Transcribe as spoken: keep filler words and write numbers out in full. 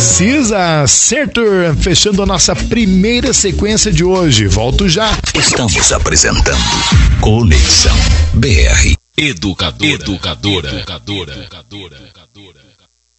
Cisa Sertur, fechando a nossa primeira sequência de hoje. Volto já. Estamos apresentando Conexão B R. Educadora, educadora, educadora, educadora, educadora.